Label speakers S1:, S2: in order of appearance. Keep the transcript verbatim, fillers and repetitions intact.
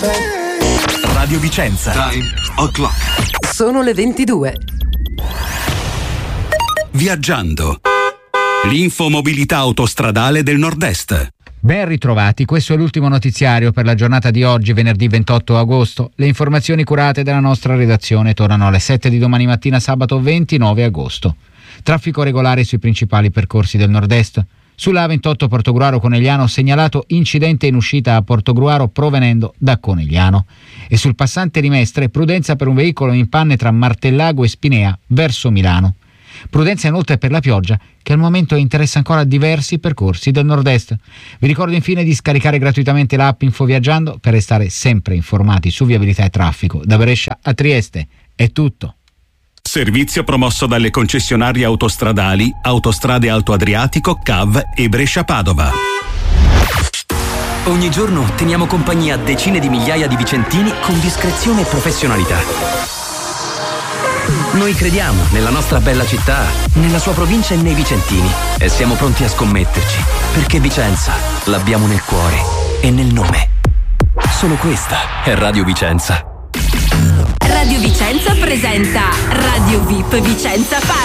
S1: Radio Vicenza.
S2: Time o'clock.
S3: Sono le ventidue.
S1: Viaggiando. L'infomobilità autostradale del Nord-Est.
S4: Ben ritrovati, questo è l'ultimo notiziario per la giornata di oggi, venerdì ventotto agosto. Le informazioni curate dalla nostra redazione tornano alle sette di domani mattina, sabato ventinove agosto. Traffico regolare sui principali percorsi del Nord-Est. Sulla A ventotto Portogruaro Conegliano segnalato incidente in uscita a Portogruaro provenendo da Conegliano. E sul passante Rimestre prudenza per un veicolo in panne tra Martellago e Spinea verso Milano. Prudenza inoltre per la pioggia che al momento interessa ancora diversi percorsi del Nord-Est. Vi ricordo infine di scaricare gratuitamente l'app InfoViaggiando per restare sempre informati su viabilità e traffico. Da Brescia a Trieste è tutto.
S1: Servizio promosso dalle concessionarie autostradali Autostrade Alto Adriatico, C A V e Brescia-Padova.
S5: Ogni giorno teniamo compagnia a decine di migliaia di vicentini con discrezione e professionalità. Noi crediamo nella nostra bella città, nella sua provincia e nei vicentini e siamo pronti a scommetterci, perché Vicenza l'abbiamo nel cuore e nel nome. Solo questa è Radio Vicenza.
S6: Radio Vicenza presenta Radio V I P Vicenza Party.